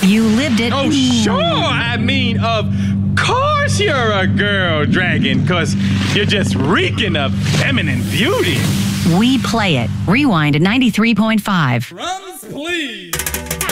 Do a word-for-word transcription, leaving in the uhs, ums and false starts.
You lived it. Oh, sure. I mean, of course you're a girl dragon, because you're just reeking of feminine beauty. We play it. Rewind to ninety-three point five. Drums, please.